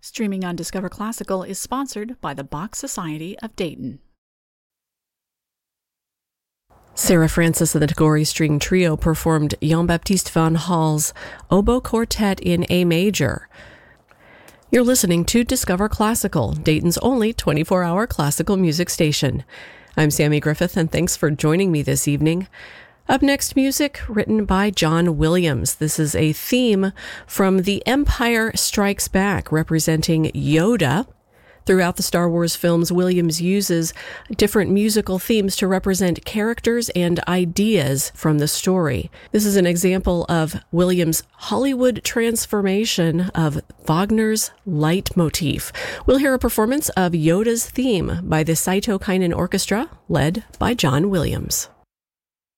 Streaming on Discover Classical is sponsored by the Bach Society of Dayton. Sarah Francis and the Tagore String Trio performed Jean-Baptiste van Hall's Oboe Quartet in A Major. You're listening to Discover Classical, Dayton's only 24-hour classical music station. I'm Sammy Griffith, and thanks for joining me this evening. Up next, music written by John Williams. This is a theme from The Empire Strikes Back, representing Yoda. Throughout the Star Wars films, Williams uses different musical themes to represent characters and ideas from the story. This is an example of Williams' Hollywood transformation of Wagner's leitmotif. We'll hear a performance of Yoda's theme by the Cytokynin Orchestra, led by John Williams.